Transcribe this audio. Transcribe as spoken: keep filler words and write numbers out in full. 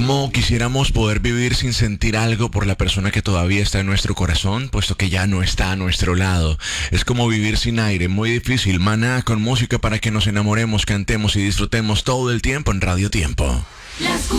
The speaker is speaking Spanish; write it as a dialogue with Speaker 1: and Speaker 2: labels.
Speaker 1: ¿Cómo quisiéramos poder vivir sin sentir algo por la persona que todavía está en nuestro corazón, puesto que ya no está a nuestro lado? Es como vivir sin aire, muy difícil. Maná con música para que nos enamoremos, cantemos y disfrutemos todo el tiempo en Radio Tiempo.